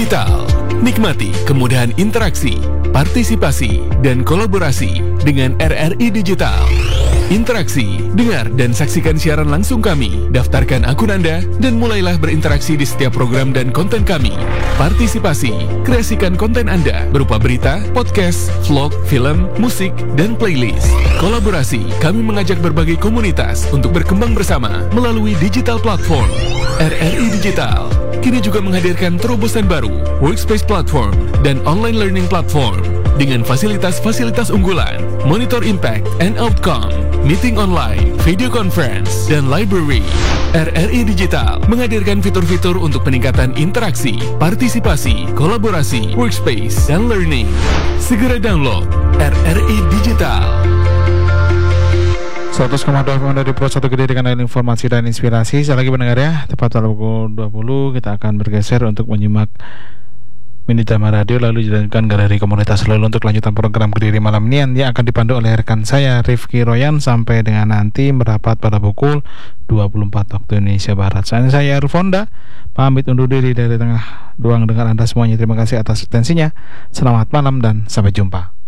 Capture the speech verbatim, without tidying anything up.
Digital. Nikmati kemudahan interaksi, partisipasi, dan kolaborasi dengan R R I Digital. Interaksi, dengar dan saksikan siaran langsung kami, daftarkan akun Anda, dan mulailah berinteraksi di setiap program dan konten kami. Partisipasi, kreasikan konten Anda berupa berita, podcast, vlog, film, musik, dan playlist. Kolaborasi, kami mengajak berbagai komunitas untuk berkembang bersama melalui digital platform. R R I Digital kini juga menghadirkan terobosan baru, workspace platform, dan online learning platform dengan fasilitas-fasilitas unggulan, monitor impact and outcome, meeting online, video conference, dan library. R R I Digital menghadirkan fitur-fitur untuk peningkatan interaksi, partisipasi, kolaborasi, workspace, dan learning. Segera download R R I Digital. seratus koma dua F M dari Pro satu Gede dengan lain informasi dan inspirasi. Sekali lagi mendengar ya, tepat pada pukul dua puluh kita akan bergeser untuk menyimak Mini Drama Radio, lalu dilanjutkan Galeri Komunitas Lalu untuk lanjutan program Kediri malam ini yang akan dipandu oleh rekan saya Rifki Royan sampai dengan nanti merapat pada pukul dua puluh empat waktu Indonesia Barat. Saya, saya Arfonda, pamit undur diri dari tengah ruang dengar Anda semuanya. Terima kasih atas atensinya. Selamat malam dan sampai jumpa.